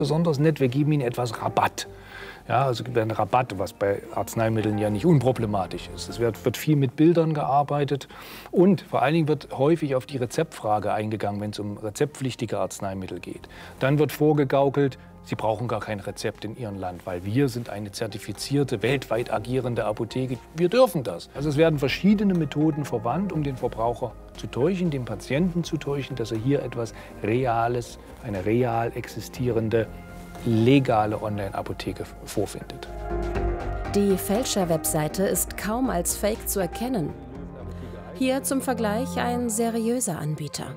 Besonders nett, wir geben Ihnen etwas Rabatt. Ja, also gibt einen Rabatt, was bei Arzneimitteln ja nicht unproblematisch ist. Es wird viel mit Bildern gearbeitet und vor allen Dingen wird häufig auf die Rezeptfrage eingegangen, wenn es um rezeptpflichtige Arzneimittel geht. Dann wird vorgegaukelt, Sie brauchen gar kein Rezept in Ihrem Land, weil wir sind eine zertifizierte, weltweit agierende Apotheke. Wir dürfen das. Also es werden verschiedene Methoden verwandt, um den Verbraucher zu täuschen, den Patienten zu täuschen, dass er hier etwas Reales, eine real existierende, legale Online-Apotheke vorfindet. Die Fälscher-Webseite ist kaum als Fake zu erkennen. Hier zum Vergleich ein seriöser Anbieter.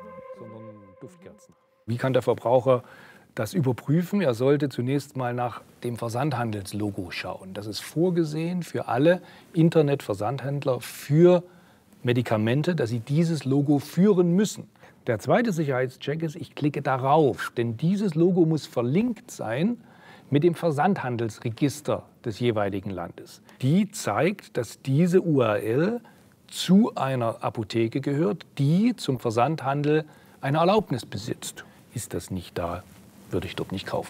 Wie kann der Verbraucher das überprüfen? Er sollte zunächst mal nach dem Versandhandelslogo schauen. Das ist vorgesehen für alle Internetversandhändler für Medikamente, dass sie dieses Logo führen müssen. Der zweite Sicherheitscheck ist, ich klicke darauf, denn dieses Logo muss verlinkt sein mit dem Versandhandelsregister des jeweiligen Landes. Die zeigt, dass diese URL zu einer Apotheke gehört, die zum Versandhandel eine Erlaubnis besitzt. Ist das nicht da, würde ich dort nicht kaufen.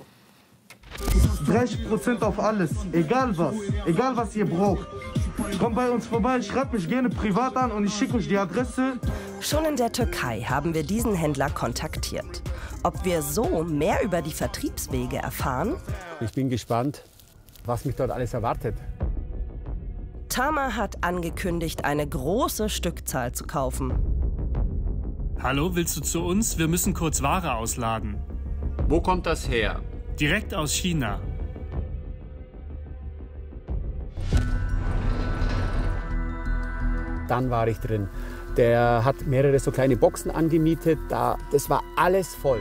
30% auf alles, egal was ihr braucht. Kommt bei uns vorbei, schreibt mich gerne privat an und ich schicke euch die Adresse. Schon in der Türkei haben wir diesen Händler kontaktiert. Ob wir so mehr über die Vertriebswege erfahren? Ich bin gespannt, was mich dort alles erwartet. Tama hat angekündigt, eine große Stückzahl zu kaufen. Hallo, willst du zu uns? Wir müssen kurz Ware ausladen. Wo kommt das her? Direkt aus China. Dann war ich drin. Der hat mehrere so kleine Boxen angemietet. Das war alles voll.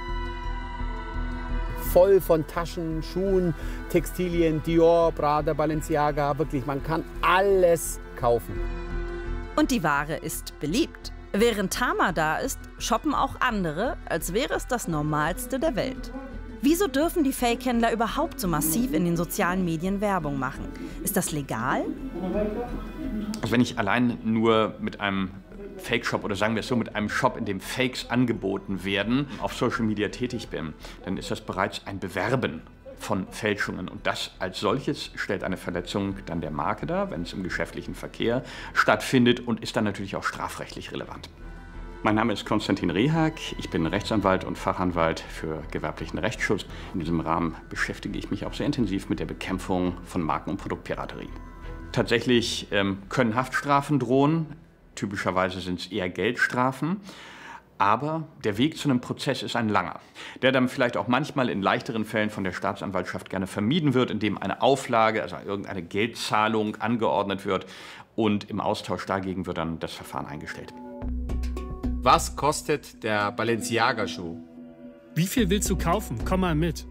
Voll von Taschen, Schuhen, Textilien, Dior, Prada, Balenciaga. Wirklich, man kann alles kaufen. Und die Ware ist beliebt. Während Tama da ist, shoppen auch andere, als wäre es das Normalste der Welt. Wieso dürfen die Fake-Händler überhaupt so massiv in den sozialen Medien Werbung machen? Ist das legal? Also wenn ich allein nur mit einem Fake-Shop oder sagen wir es so, mit einem Shop, in dem Fakes angeboten werden, auf Social Media tätig bin, dann ist das bereits ein Bewerben von Fälschungen. Und das als solches stellt eine Verletzung dann der Marke dar, wenn es im geschäftlichen Verkehr stattfindet und ist dann natürlich auch strafrechtlich relevant. Mein Name ist Konstantin Rehag, ich bin Rechtsanwalt und Fachanwalt für gewerblichen Rechtsschutz. In diesem Rahmen beschäftige ich mich auch sehr intensiv mit der Bekämpfung von Marken- und Produktpiraterie. Tatsächlich können Haftstrafen drohen, typischerweise sind es eher Geldstrafen. Aber der Weg zu einem Prozess ist ein langer, der dann vielleicht auch manchmal in leichteren Fällen von der Staatsanwaltschaft gerne vermieden wird, indem eine Auflage, also irgendeine Geldzahlung angeordnet wird und im Austausch dagegen wird dann das Verfahren eingestellt. Was kostet der Balenciaga-Schuh? Wie viel willst du kaufen? Komm mal mit.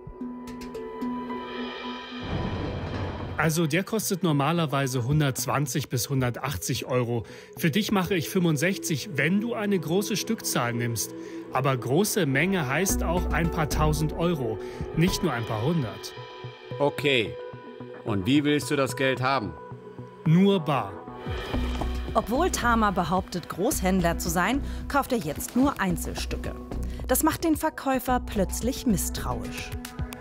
Also der kostet normalerweise 120 bis 180 Euro. Für dich mache ich 65, wenn du eine große Stückzahl nimmst. Aber große Menge heißt auch ein paar tausend Euro, nicht nur ein paar hundert. Okay. Und wie willst du das Geld haben? Nur bar. Obwohl Tama behauptet, Großhändler zu sein, kauft er jetzt nur Einzelstücke. Das macht den Verkäufer plötzlich misstrauisch.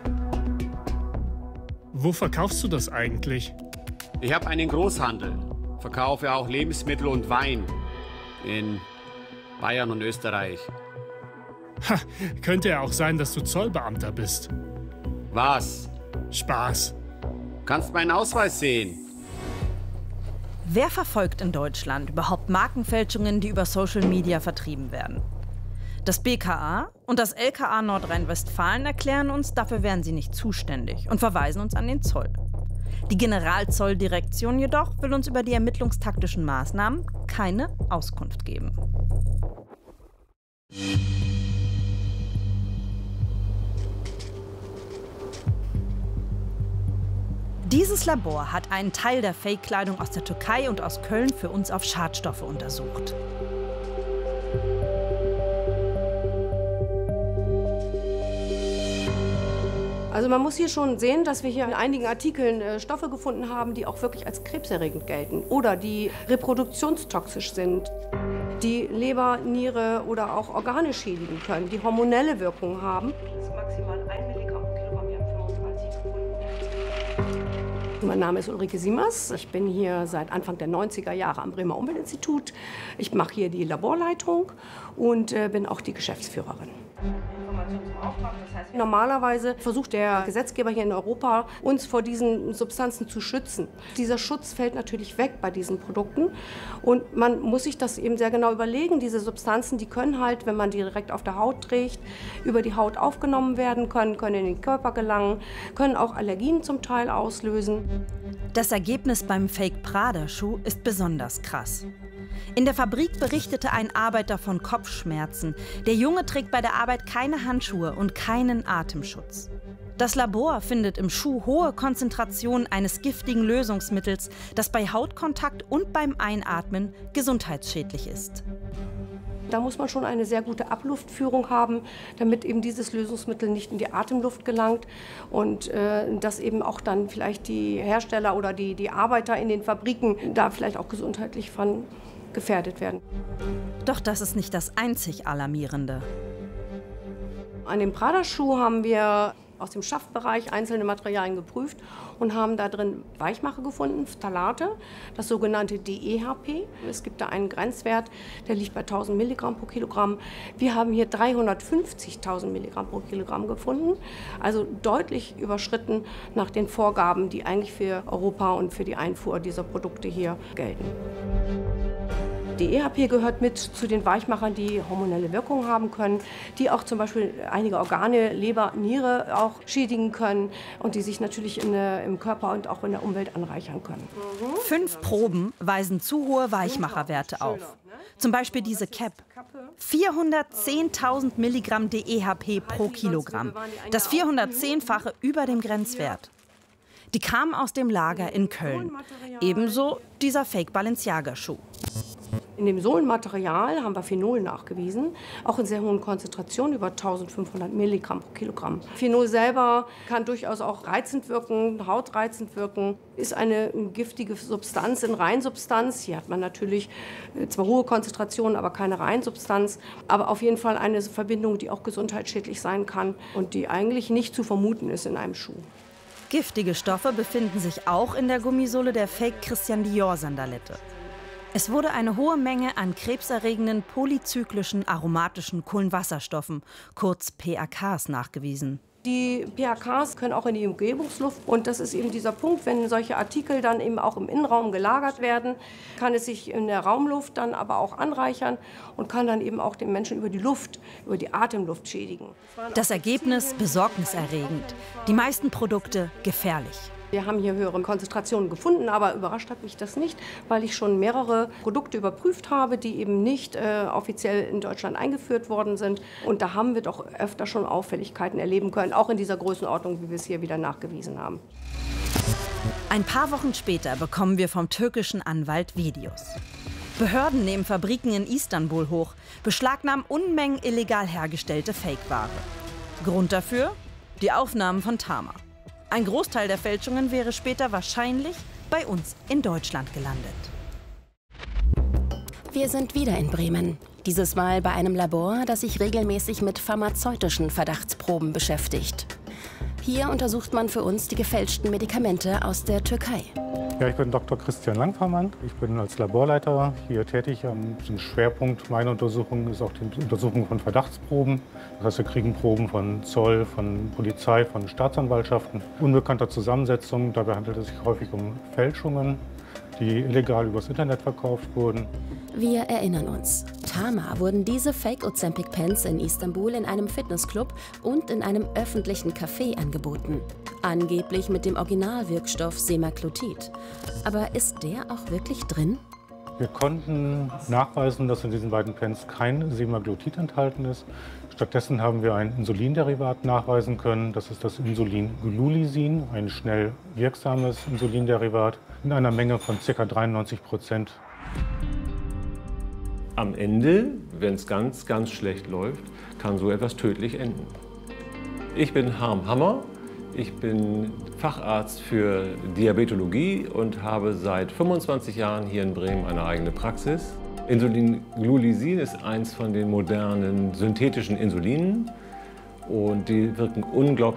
Wo verkaufst du das eigentlich? Ich habe einen Großhandel, verkaufe auch Lebensmittel und Wein in Bayern und Österreich. Ha, könnte ja auch sein, dass du Zollbeamter bist. Was? Spaß. Kannst meinen Ausweis sehen. Wer verfolgt in Deutschland überhaupt Markenfälschungen, die über Social Media vertrieben werden? Das BKA und das LKA Nordrhein-Westfalen erklären uns, dafür wären sie nicht zuständig und verweisen uns an den Zoll. Die Generalzolldirektion jedoch will uns über die ermittlungstaktischen Maßnahmen keine Auskunft geben. Dieses Labor hat einen Teil der Fake-Kleidung aus der Türkei und aus Köln für uns auf Schadstoffe untersucht. Also man muss hier schon sehen, dass wir hier in einigen Artikeln Stoffe gefunden haben, die auch wirklich als krebserregend gelten oder die reproduktionstoxisch sind, die Leber, Niere oder auch Organe schädigen können, die hormonelle Wirkungen haben. Das ist maximal Mein Name ist Ulrike Siemers. Ich bin hier seit Anfang der 90er Jahre am Bremer Umweltinstitut. Ich mache hier die Laborleitung und bin auch die Geschäftsführerin. Normalerweise versucht der Gesetzgeber hier in Europa, uns vor diesen Substanzen zu schützen. Dieser Schutz fällt natürlich weg bei diesen Produkten. Und man muss sich das eben sehr genau überlegen. Diese Substanzen, die können halt, wenn man die direkt auf der Haut trägt, über die Haut aufgenommen werden können in den Körper gelangen, können auch Allergien zum Teil auslösen. Das Ergebnis beim Fake-Prada-Schuh ist besonders krass. In der Fabrik berichtete ein Arbeiter von Kopfschmerzen. Der Junge trägt bei der Arbeit keine Handschuhe und keinen Atemschutz. Das Labor findet im Schuh hohe Konzentrationen eines giftigen Lösungsmittels, das bei Hautkontakt und beim Einatmen gesundheitsschädlich ist. Da muss man schon eine sehr gute Abluftführung haben, damit eben dieses Lösungsmittel nicht in die Atemluft gelangt und dass eben auch dann vielleicht die Hersteller oder die Arbeiter in den Fabriken da vielleicht auch gesundheitlich von gefährdet werden. Doch das ist nicht das einzig Alarmierende. An dem Prada-Schuh haben wir aus dem Schaftbereich einzelne Materialien geprüft und haben da drin Weichmacher gefunden, Phthalate, das sogenannte DEHP. Es gibt da einen Grenzwert, der liegt bei 1000 Milligramm pro Kilogramm. Wir haben hier 350.000 Milligramm pro Kilogramm gefunden, also deutlich überschritten nach den Vorgaben, die eigentlich für Europa und für die Einfuhr dieser Produkte hier gelten. DEHP gehört mit zu den Weichmachern, die hormonelle Wirkung haben können, die auch zum Beispiel einige Organe, Leber, Niere auch schädigen können und die sich natürlich im Körper und auch in der Umwelt anreichern können. 5 Proben weisen zu hohe Weichmacherwerte auf. Zum Beispiel diese Cap. 410.000 Milligramm DEHP pro Kilogramm. Das 410-fache über dem Grenzwert. Die kamen aus dem Lager in Köln. Ebenso dieser Fake-Balenciaga-Schuh. In dem Sohlenmaterial haben wir Phenol nachgewiesen, auch in sehr hohen Konzentrationen, über 1500 Milligramm pro Kilogramm. Phenol selber kann durchaus auch reizend wirken, hautreizend wirken, ist eine giftige Substanz in Reinsubstanz. Hier hat man natürlich zwar hohe Konzentrationen, aber keine Reinsubstanz, aber auf jeden Fall eine Verbindung, die auch gesundheitsschädlich sein kann und die eigentlich nicht zu vermuten ist in einem Schuh. Giftige Stoffe befinden sich auch in der Gummisohle der Fake Christian Dior-Sandalette. Es wurde eine hohe Menge an krebserregenden polyzyklischen aromatischen Kohlenwasserstoffen, kurz PAKs, nachgewiesen. Die PAKs können auch in die Umgebungsluft und das ist eben dieser Punkt, wenn solche Artikel dann eben auch im Innenraum gelagert werden, kann es sich in der Raumluft dann aber auch anreichern und kann dann eben auch den Menschen über die Luft, über die Atemluft schädigen. Das Ergebnis besorgniserregend. Die meisten Produkte gefährlich. Wir haben hier höhere Konzentrationen gefunden, aber überrascht hat mich das nicht, weil ich schon mehrere Produkte überprüft habe, die eben nicht offiziell in Deutschland eingeführt worden sind. Und da haben wir doch öfter schon Auffälligkeiten erleben können, auch in dieser Größenordnung, wie wir es hier wieder nachgewiesen haben. Ein paar Wochen später bekommen wir vom türkischen Anwalt Videos. Behörden nehmen Fabriken in Istanbul hoch, beschlagnahmen Unmengen illegal hergestellte Fake-Ware. Grund dafür? Die Aufnahmen von Tama. Ein Großteil der Fälschungen wäre später wahrscheinlich bei uns in Deutschland gelandet. Wir sind wieder in Bremen. Dieses Mal bei einem Labor, das sich regelmäßig mit pharmazeutischen Verdachtsproben beschäftigt. Hier untersucht man für uns die gefälschten Medikamente aus der Türkei. Ja, ich bin Dr. Christian Langfermann. Ich bin als Laborleiter hier tätig. Ein Schwerpunkt meiner Untersuchung ist auch die Untersuchung von Verdachtsproben. Das heißt, wir kriegen Proben von Zoll, von Polizei, von Staatsanwaltschaften. Unbekannter Zusammensetzung. Dabei handelt es sich häufig um Fälschungen, die illegal übers Internet verkauft wurden. Wir erinnern uns. Tama wurden diese Fake Ozempic Pens in Istanbul in einem Fitnessclub und in einem öffentlichen Café angeboten. Angeblich mit dem Originalwirkstoff Semaglutid. Aber ist der auch wirklich drin? Wir konnten nachweisen, dass in diesen beiden Pens kein Semaglutid enthalten ist. Stattdessen haben wir ein Insulinderivat nachweisen können. Das ist das Insulin-Glulisin, ein schnell wirksames Insulinderivat in einer Menge von ca. 93%. Am Ende, wenn es ganz, ganz schlecht läuft, kann so etwas tödlich enden. Ich bin Harm Hammer. Ich bin Facharzt für Diabetologie und habe seit 25 Jahren hier in Bremen eine eigene Praxis. Insulin-Glulisin ist eins von den modernen synthetischen Insulinen und die wirken unglaublich